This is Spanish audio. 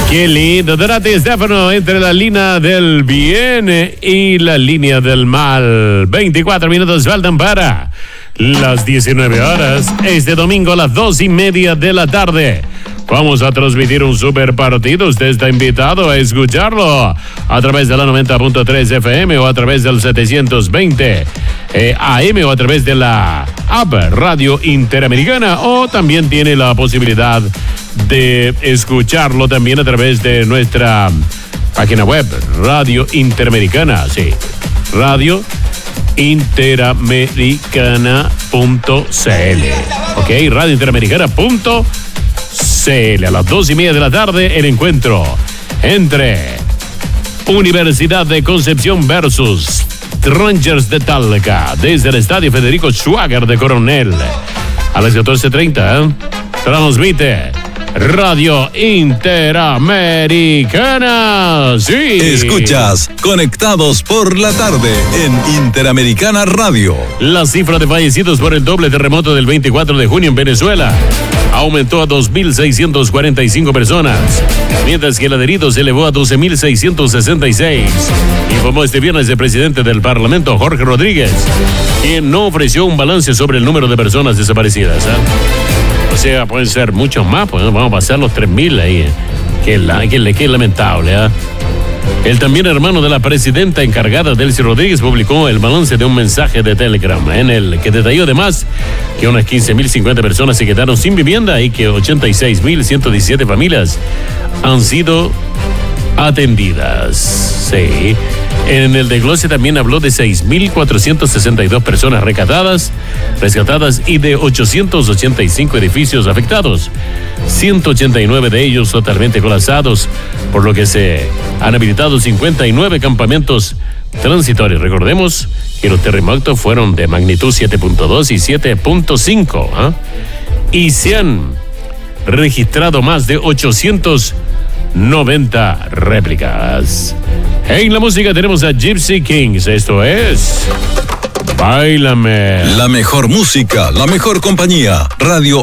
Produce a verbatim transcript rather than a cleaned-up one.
Qué lindo, Dorati Stefano, entre la línea del bien y la línea del mal. veinticuatro minutos faltan para las diecinueve horas. Este domingo a las dos y media de la tarde. Vamos a transmitir un super partido. Usted está invitado a escucharlo a través de la noventa punto tres F M o a través del setecientos veinte eh, A M o a través de la app Radio Interamericana, o también tiene la posibilidad de escucharlo también a través de nuestra página web Radio Interamericana. Sí, Radio Interamericana punto c l. Ok, Radio Interamericana punto c l. A las dos y media de la tarde, el encuentro entre Universidad de Concepción versus Rangers de Talca desde el Estadio Federico Schwager de Coronel. A las catorce treinta, ¿eh? Transmite Radio Interamericana. Sí. Escuchas Conectados por la Tarde en Interamericana Radio. La cifra de fallecidos por el doble terremoto del veinticuatro de junio en Venezuela aumentó a dos mil seiscientas cuarenta y cinco personas, mientras que el adherido se elevó a doce mil seiscientos sesenta y seis, informó este viernes el presidente del Parlamento, Jorge Rodríguez, quien no ofreció un balance sobre el número de personas desaparecidas. ¿eh? O sea, pueden ser muchos más, pues vamos a pasar los tres mil ahí. Qué, la, qué, qué lamentable, ¿eh? El también hermano de la presidenta encargada, Delcy Rodríguez, publicó el balance de un mensaje de Telegram en el que detalló además que unas quince mil cincuenta personas se quedaron sin vivienda y que ochenta y seis mil ciento diecisiete familias han sido atendidas. Sí. En el desglose también habló de seis mil cuatrocientas sesenta y dos personas rescatadas, rescatadas y de ochocientos ochenta y cinco edificios afectados, ciento ochenta y nueve de ellos totalmente colapsados, por lo que se han habilitado cincuenta y nueve campamentos transitorios. Recordemos que los terremotos fueron de magnitud siete punto dos y siete punto cinco, ¿eh? y se han registrado más de ochocientos noventa réplicas. En la música tenemos a Gypsy Kings. Esto es Báilame. La mejor música, la mejor compañía. Radio